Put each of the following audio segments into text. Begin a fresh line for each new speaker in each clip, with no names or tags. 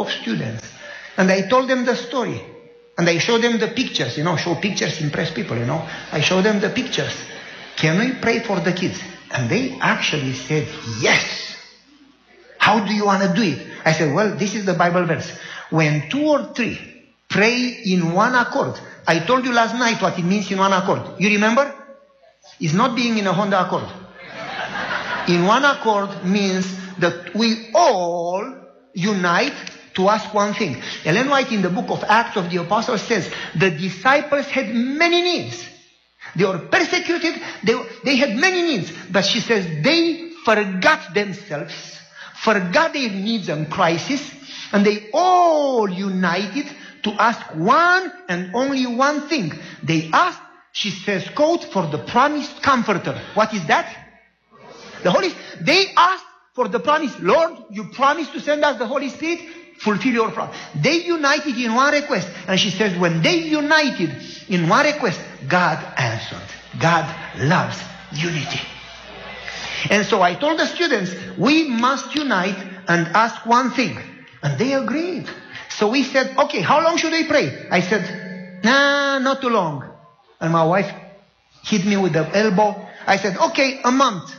of students. And I told them the story. And I showed them the pictures. Show pictures, impress people, I showed them the pictures. Can we pray for the kids? And they actually said, yes. How do you want to do it? I said, well, this is the Bible verse. When 2 or 3 pray in one accord. I told you last night what it means in one accord. You remember? It's not being in a Honda Accord. In one accord means that we all unite to ask one thing. Ellen White in the book of Acts of the Apostles says, the disciples had many needs. They were persecuted. They had many needs. But she says they forgot themselves, forgot their needs and crisis, and they all united to ask one and only one thing. They asked, she says, quote, for the promised comforter. What is that? The Holy Spirit. They asked for the promise. Lord, you promised to send us the Holy Spirit. Fulfill your promise. They united in one request. And she says, when they united in one request, God answered. God loves unity. And so I told the students, we must unite and ask one thing. And they agreed. So we said, okay, how long should they pray? I said, nah, not too long. And my wife hit me with the elbow. I said, okay, a month.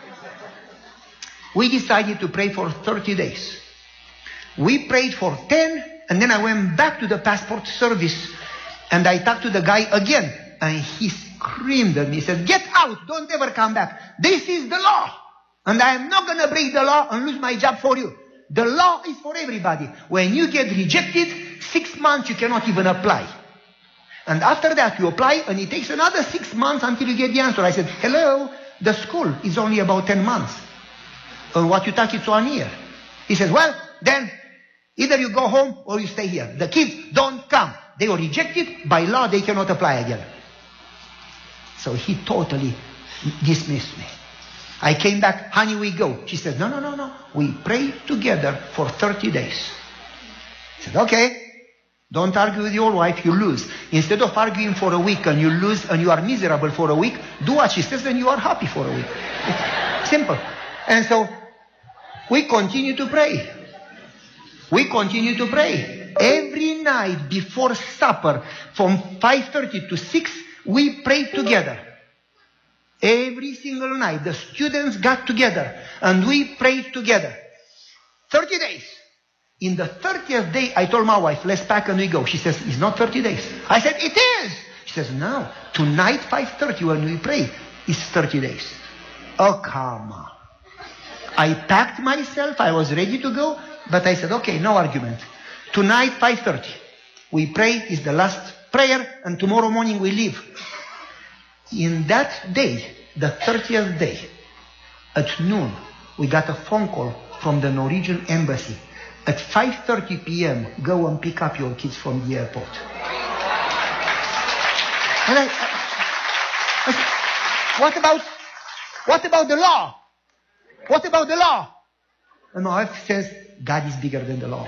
We decided to pray for 30 days. We prayed for 10, and then I went back to the passport service, and I talked to the guy again, and he screamed at me. He said, get out, don't ever come back. This is the law, and I am not going to break the law and lose my job for you. The law is for everybody. When you get rejected, 6 months you cannot even apply. And after that you apply, and it takes another 6 months until you get the answer. I said, hello, the school is only about 10 months. And what you talk, it's 1 year. He says, well, then either you go home or you stay here. The kids don't come. They were rejected. By law, they cannot apply again. So he totally dismissed me. I came back, honey, we go. She said, no. We pray together for 30 days. I said, okay. Don't argue with your wife, you lose. Instead of arguing for a week and you lose and you are miserable for a week, do what she says and you are happy for a week. Simple. And so we continue to pray. We continue to pray. Every night before supper, from 5:30 to 6, we prayed together. Every single night, the students got together and we prayed together. 30 days. In the 30th day, I told my wife, let's pack and we go. She says, it's not 30 days. I said, it is. She says, no. Tonight, 5:30, when we pray, it's 30 days. Oh, come on. I packed myself. I was ready to go. But I said, okay, no argument. Tonight, 5:30, we pray. It's the last prayer. And tomorrow morning, we leave. In that day, the 30th day, at noon, we got a phone call from the Norwegian embassy. At 5:30 p.m., go and pick up your kids from the airport. And I said, what about the law? What about the law? And my wife says, God is bigger than the law.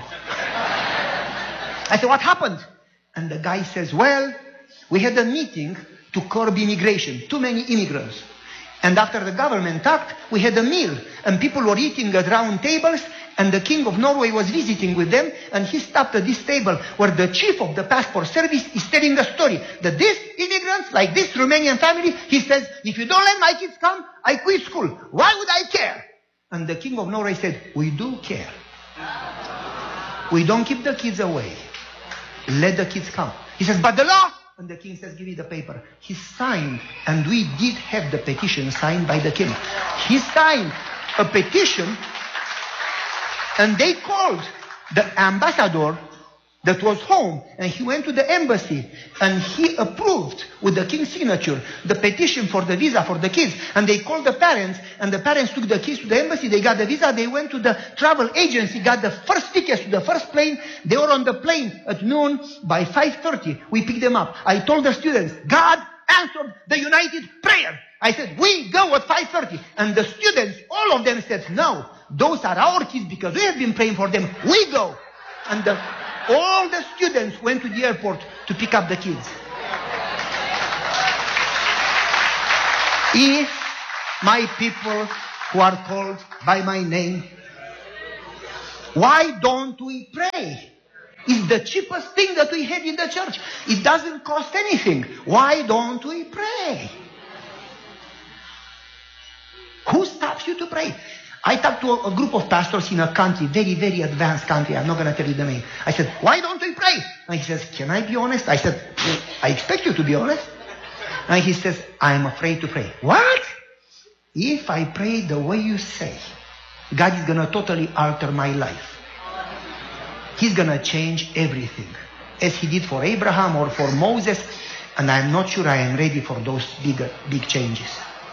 I said, what happened? And the guy says, well, we had a meeting to curb immigration. Too many immigrants. And after the government talked, we had a meal. And people were eating at round tables. And the king of Norway was visiting with them. And he stopped at this table where the chief of the passport service is telling the story. That these immigrants, like this Romanian family, he says, if you don't let my kids come, I quit school. Why would I care? And the king of Norway said, we do care. We don't keep the kids away. Let the kids come. He says, but the law. And the king says, give me the paper. He signed, and we did have the petition signed by the king. He signed a petition, and they called the ambassador that was home, and he went to the embassy, and he approved with the king's signature the petition for the visa for the kids. And they called the parents, and the parents took the kids to the embassy. They got the visa. They went to the travel agency, got the first tickets to the first plane. They were on the plane at noon. By 5:30, we picked them up. I told the students, God answered the united prayer. I said, we go at 5:30. And the students, all of them said, no, those are our kids because we have been praying for them. We go. And all the students went to the airport to pick up the kids. If my people who are called by my name Why don't we pray? It's the cheapest thing that we have in the church. It doesn't cost anything. Why don't we pray? Who stops you to pray? I talked to a group of pastors in a country, very, very advanced country. I'm not going to tell you the name. I said, why don't we pray? And he says, can I be honest? I said, I expect you to be honest. And he says, I'm afraid to pray. What? If I pray the way you say, God is going to totally alter my life. He's going to change everything. As he did for Abraham or for Moses. And I'm not sure I am ready for those big changes.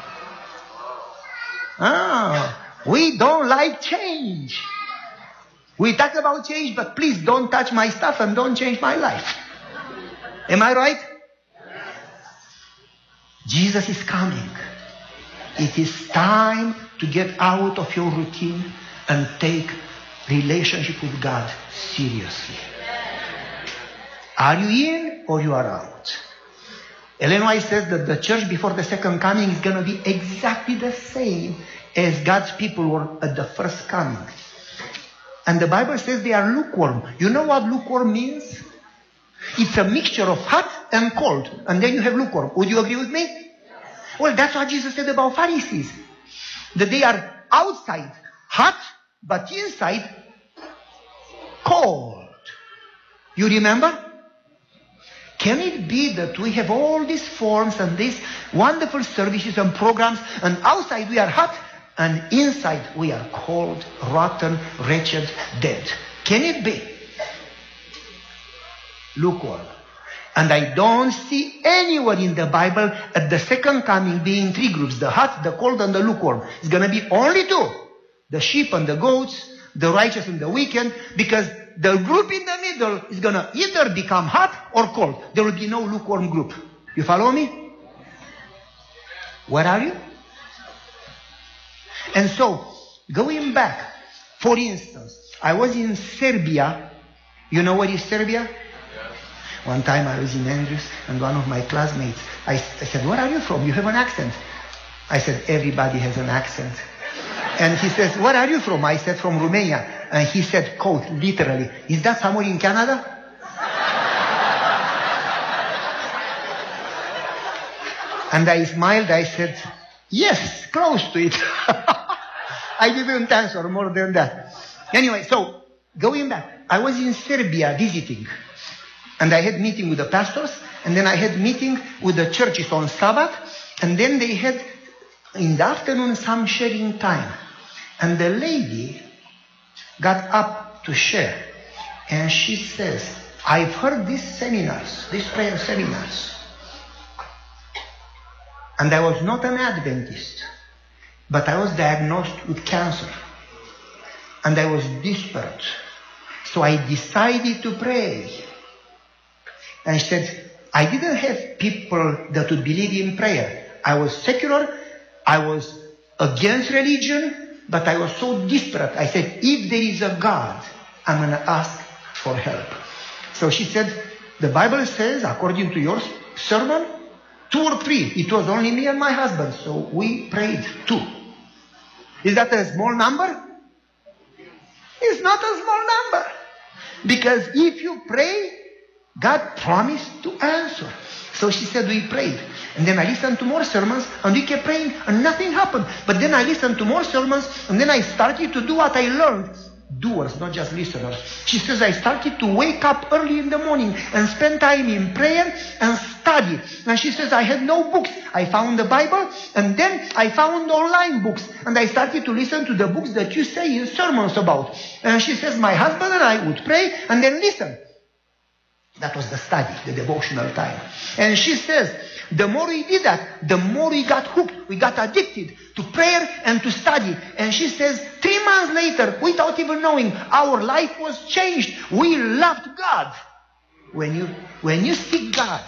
We don't like change. We talk about change, but please don't touch my stuff and don't change my life. Am I right? Jesus is coming. It is time to get out of your routine and take relationship with God seriously. Are you in or you are out? Ellen White says that the church before the second coming is going to be exactly the same as God's people were at the first coming. And the Bible says they are lukewarm. You know what lukewarm means? It's a mixture of hot and cold. And then you have lukewarm. Would you agree with me? Well, that's what Jesus said about Pharisees. That they are outside hot, but inside cold. You remember? Can it be that we have all these forms and these wonderful services and programs, and outside we are hot, and inside we are cold, rotten, wretched, dead? Can it be? Lukewarm. And I don't see anywhere in the Bible at the second coming being three groups, the hot, the cold, and the lukewarm. It's going to be only two. The sheep and the goats, the righteous and the wicked, because the group in the middle is going to either become hot or cold. There will be no lukewarm group. You follow me? Where are you? And so, going back, for instance, I was in Serbia. You know where is Serbia? One time I was in Andrews, and one of my classmates, I said, where are you from? You have an accent. I said, everybody has an accent. And he says, where are you from? I said, from Romania. And he said, quote, literally, is that somewhere in Canada? And I smiled, I said, yes, close to it. I didn't answer more than that. Anyway, so, going back, I was in Serbia visiting. And I had meeting with the pastors, and then I had meeting with the churches on Sabbath, and then they had, in the afternoon, some sharing time. And the lady got up to share, and she says, I've heard these seminars, these prayer seminars, and I was not an Adventist, but I was diagnosed with cancer, and I was desperate, so I decided to pray. And she said, I didn't have people that would believe in prayer. I was secular, I was against religion, but I was so desperate. I said, if there is a God, I'm going to ask for help. So she said, the Bible says, according to your sermon, 2 or 3. It was only me and my husband, so we prayed 2. Is that a small number? It's not a small number. Because if you pray, God promised to answer. So she said, we prayed. And then I listened to more sermons, and we kept praying, and nothing happened. But then I listened to more sermons, and then I started to do what I learned. Doers, not just listeners. She says, I started to wake up early in the morning and spend time in prayer and study. And she says, I had no books. I found the Bible, and then I found online books. And I started to listen to the books that you say in sermons about. And she says, my husband and I would pray and then listen. That was the study, the devotional time. And she says, the more we did that, the more we got hooked. We got addicted to prayer and to study. And she says, 3 months later, without even knowing, our life was changed. We loved God. When you seek God,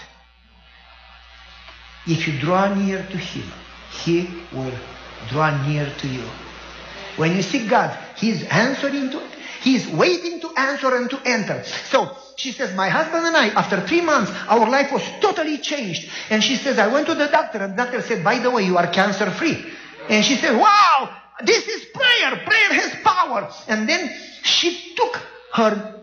if you draw near to Him, He will draw near to you. When you seek God, He is waiting to answer and to enter. So, she says, my husband and I, after 3 months, our life was totally changed. And she says, I went to the doctor, and the doctor said, by the way, you are cancer-free. And she said, wow, This is prayer. Prayer has power. And then she took her